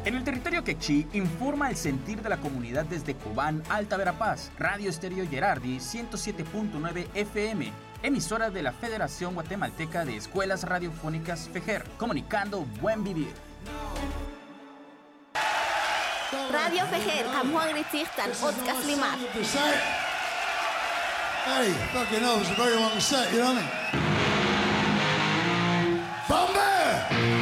En el territorio quechí informa el sentir de la comunidad desde Cobán, Alta Verapaz, Radio Estéreo Gerardi 107.9 FM, emisora de la Federación Guatemalteca de Escuelas Radiofónicas FEGER, comunicando buen vivir. Radio FEGER, Juan Gritzistan, Podcast Limar. Hey, fucking hell, it's a very long set, you know what I mean? Bombay!